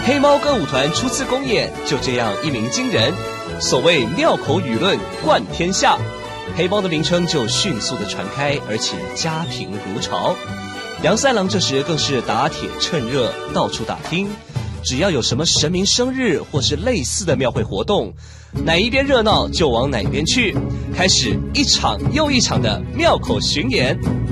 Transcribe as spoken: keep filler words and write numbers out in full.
黑猫歌舞团初次公演就这样一鸣惊人，所谓庙口舆论冠天下，黑猫的名称就迅速的传开，而且家贫如潮。杨三郎这时更是打铁趁热，到处打听，只要有什么神明生日或是类似的庙会活动，哪一边热闹就往哪边去，开始一场又一场的庙口巡演。